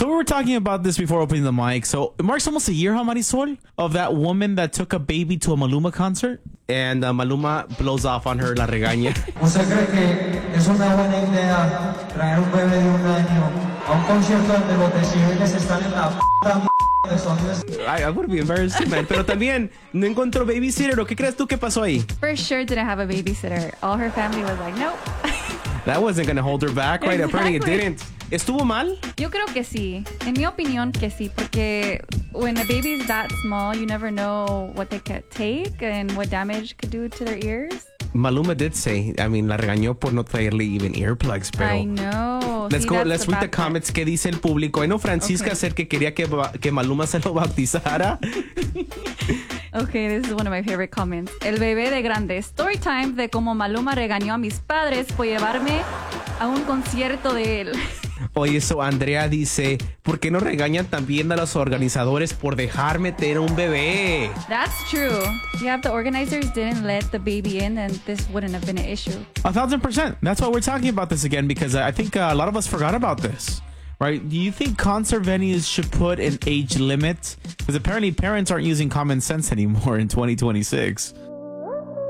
So we were talking about this before opening the mic. So it marks almost a year, huh, Marisol, of that woman that took a baby to a Maluma concert? And Maluma blows off on her, la regaña. ¿Usted cree que es una buena idea traer un bebé de 1 año a un concierto donde los decibeles están en la p*** de sonidos? I would be embarrassed too, man. Pero también, ¿no encontró babysitter o qué crees tú que pasó ahí? For sure didn't have a babysitter. All her family was like, nope. That wasn't going to hold her back, right? Apparently it Exactly. didn't. ¿Estuvo mal? Yo creo que sí. En mi opinión que sí, porque when a baby's that small, you never know what they could take and what damage could do to their ears. Maluma did say, I mean, la regañó por no traerle even earplugs, pero... I know. Let's See, go. that's Let's the read the bad part. comments. ¿Qué dice el público? I know Francisca Okay. said que quería que Maluma se lo bautizara. Okay, this is one of my favorite comments. El bebé de grande. Story time de cómo Maluma regañó a mis padres por llevarme a un concierto de él. Oye, eso Andrea dice, ¿por qué no regañan también a los organizadores por dejar meter a un bebé? That's true. Yeah, if the organizers didn't let the baby in, then this wouldn't have been an issue. 1,000%. That's why we're talking about this again, because I think a lot of us forgot about this. Right? Do you think concert venues should put an age limit? Because apparently parents aren't using common sense anymore in 2026.